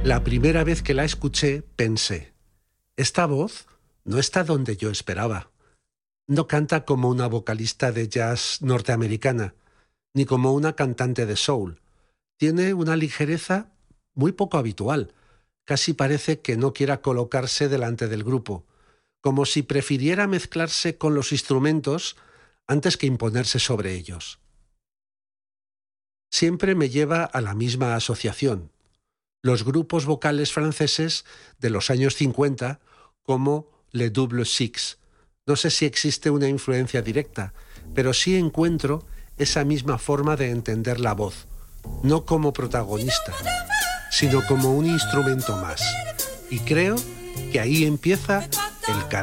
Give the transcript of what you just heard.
La primera vez que la escuché, pensé, esta voz no está donde yo esperaba. No canta como una vocalista de jazz norteamericana, ni como una cantante de soul. Tiene una ligereza muy poco habitual. Casi parece que no quiera colocarse delante del grupo, como si prefiriera mezclarse con los instrumentos antes que imponerse sobre ellos. Siempre me lleva a la misma asociación. Los grupos vocales franceses de los años 50 como Le Double Six. No sé si existe una influencia directa, pero sí encuentro esa misma forma de entender la voz, no como protagonista, sino como un instrumento más. Y creo que ahí empieza el carácter